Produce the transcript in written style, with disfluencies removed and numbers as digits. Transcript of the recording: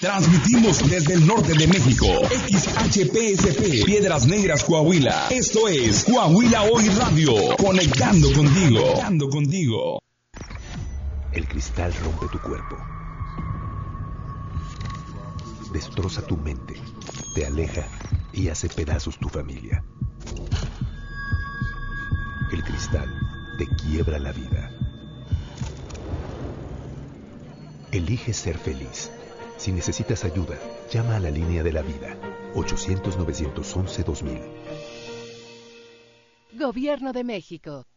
Transmitimos desde el norte de México. XHPSP, Piedras Negras, Coahuila. Esto es Coahuila Hoy Radio. Conectando contigo. El cristal rompe tu cuerpo. Destroza tu mente. Te aleja y hace pedazos tu familia. El cristal te quiebra la vida. Elige ser feliz. Si necesitas ayuda, llama a la línea de la vida. 800-911-2000. Gobierno de México.